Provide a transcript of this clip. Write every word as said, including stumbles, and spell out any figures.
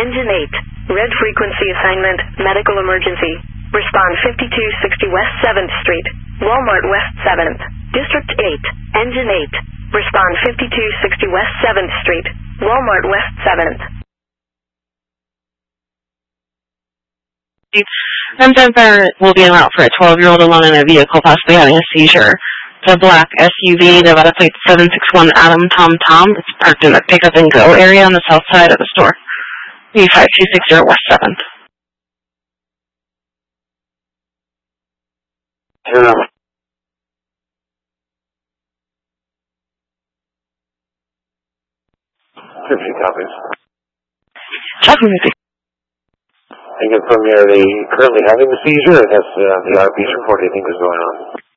Engine eight. Red frequency assignment, medical emergency. Respond fifty-two sixty West seventh Street. Walmart West seventh. District eight. Engine eight. Respond fifty-two sixty West seventh Street. Walmart West seventh. ten ten Fire will be en route for a twelve-year-old alone in a vehicle possibly having a seizure. The black S U V, Nevada plate seven six one Adam Tom Tom. It's parked in the Pick Up and Go area on the south side of the store. B five two six zero West seventh. Zero. fifty copies. Chapman fifty. I confirm you're the, currently having the seizure, and that's uh, the R P's report you think is going on.